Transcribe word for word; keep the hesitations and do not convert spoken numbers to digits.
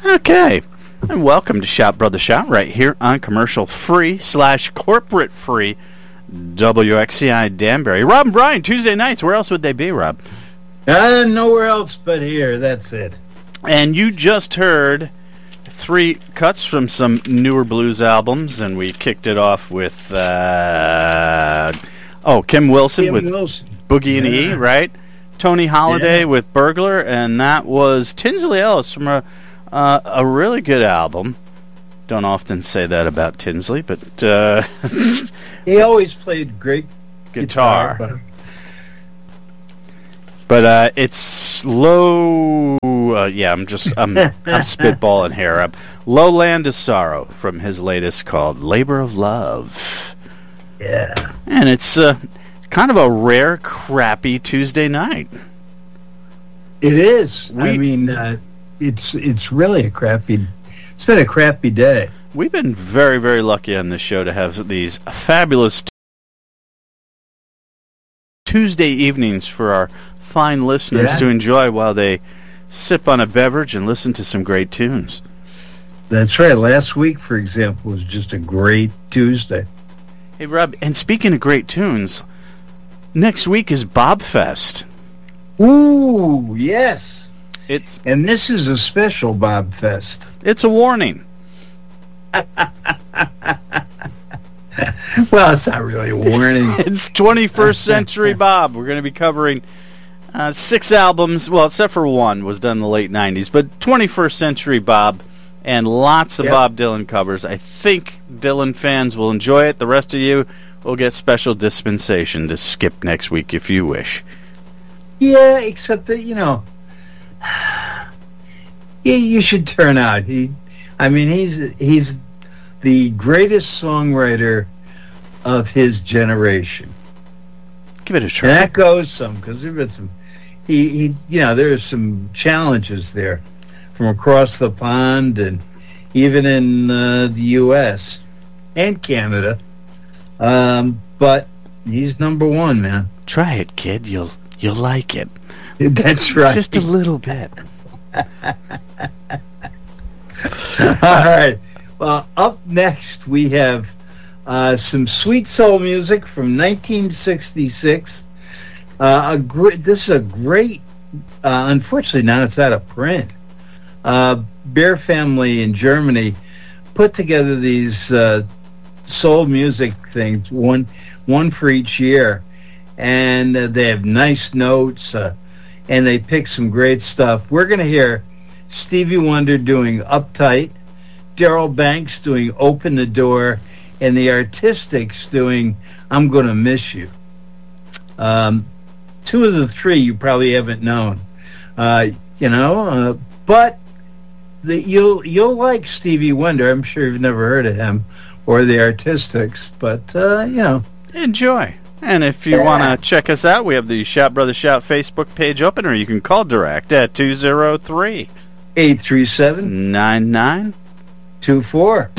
Okay, and welcome to Shout Brother Shout right here on commercial free slash corporate free W X C I Danbury. Rob and Brian, Tuesday nights. Where else would they be, Rob? Uh, nowhere else but here. That's it. And you just heard three cuts from some newer blues albums, and we kicked it off with uh, oh Kim Wilson Kim with Wilson. Boogie and Yeah. E, right? Tony Holiday Yeah. with Burglar, and that was Tinsley Ellis from a uh, a really good album. Don't often say that about Tinsley, but uh, He always played great guitar. guitar. But uh, it's low. Uh, yeah, I'm just I'm I'm spitballing here. Uh, Lowland of Sorrow from his latest called Labor of Love, Yeah. and it's uh, kind of a rare, crappy Tuesday night. It is. I We- mean, uh, it's it's really a crappy. It's been a crappy day. We've been very, very lucky on this show to have these fabulous t- Tuesday evenings for our fine listeners Yeah. to enjoy while they sip on a beverage and listen to some great tunes. That's right. Last week, for example, was just a great Tuesday. Hey, Rob, and speaking of great tunes, next week is Bob Fest. Ooh, yes. It's And this is a special Bob Fest. it's a warning. Well, it's not really a warning. It's twenty-first Century Bob. We're going to be covering uh, six albums. Well, except for one was done in the late nineties. But twenty-first Century Bob and lots of Yep. Bob Dylan covers. I think Dylan fans will enjoy it. The rest of you will get special dispensation to skip next week if you wish. Yeah, except that, you know, yeah, you should turn out. He, I mean, he's he's the greatest songwriter of his generation. Give it a And try. that goes some, because there's been some, he, he, you know, there's some challenges there from across the pond and even in uh, the U S and Canada. Um, but he's number one, man. Try it, kid. You'll you'll like it. That's right. Just a little bit. All right. Well, up next we have uh, some sweet soul music from nineteen sixty-six. Uh, a great. This is a great. Uh, unfortunately, now it's out of print. Uh, Bear Family in Germany put together these uh, soul music things, one one for each year, and uh, they have nice notes, uh, and they pick some great stuff. We're going to hear Stevie Wonder doing Uptight, Daryl Banks doing Open the Door, and the Artistics doing I'm Gonna Miss You. Um, two of the three you probably haven't known, uh, you know, uh, but the, you'll you'll like Stevie Wonder. I'm sure you've never heard of him or the Artistics, but uh, you know, Enjoy. And if you Yeah. want to check us out, we have the Shout Brother Shout Facebook page open, or you can call direct at two oh three, eight three seven nine nine two four.